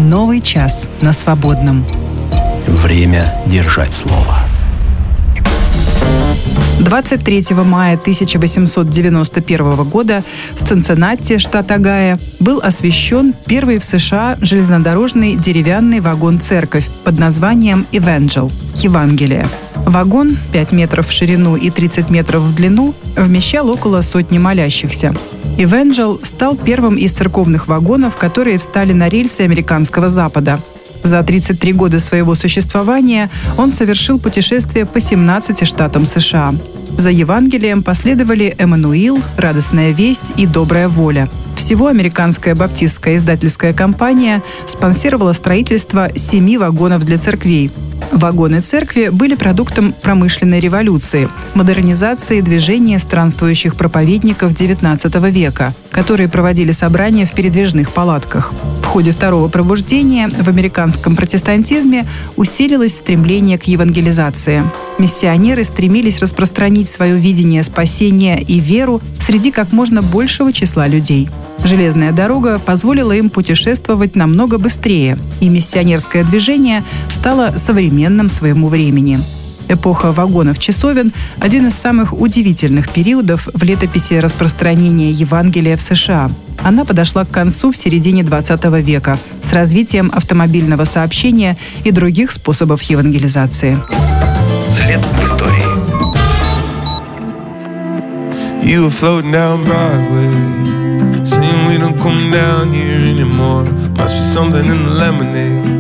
Новый час на Свободном. Время держать слово. 23 мая 1891 года в Цинциннати, штат Огайо, был освящен первый в США железнодорожный деревянный вагон-церковь под названием «Evangel» – «Евангелие». Вагон, 5 метров в ширину и 30 метров в длину, вмещал около сотни молящихся. «Evangel» стал первым из церковных вагонов, которые встали на рельсы американского Запада. За 33 года своего существования он совершил путешествие по 17 штатам США. За Евангелием последовали «Эммануил», «Радостная весть» и «Добрая воля». Всего американская баптистская издательская компания спонсировала строительство 7 вагонов для церквей. Вагоны церкви были продуктом промышленной революции, модернизации движения странствующих проповедников XIX века, которые проводили собрания в передвижных палатках. В ходе Второго пробуждения в американском протестантизме усилилось стремление к евангелизации. Миссионеры стремились распространить свое видение спасения и веру среди как можно большего числа людей. Железная дорога позволила им путешествовать намного быстрее, и миссионерское движение стало современным своему времени. Эпоха вагонов-часовен – один из самых удивительных периодов в летописи распространения Евангелия в США. Она подошла к концу в середине XX века с развитием автомобильного сообщения и других способов евангелизации. След в истории. You were floating down Broadway, saying we don't come down here anymore. Must be something in the lemonade.